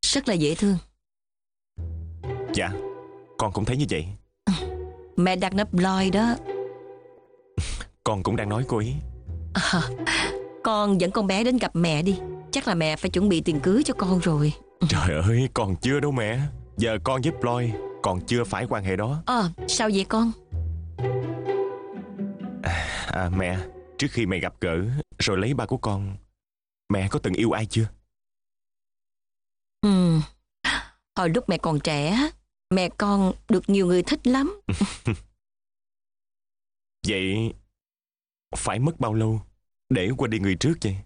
rất là dễ thương. Dạ, con cũng thấy như vậy. Mẹ đặt nắp loi đó. Con cũng đang nói cô ý. Con dẫn con bé đến gặp mẹ đi. Chắc là mẹ phải chuẩn bị tiền cưới cho con rồi. Trời ơi, còn chưa đâu mẹ. Giờ con với Ploy còn chưa phải quan hệ đó. Sao vậy con? Mẹ, trước khi mẹ gặp gỡ rồi lấy ba của con, mẹ có từng yêu ai chưa? Hồi lúc mẹ còn trẻ, mẹ con được nhiều người thích lắm. Vậy phải mất bao lâu để quên đi người trước vậy?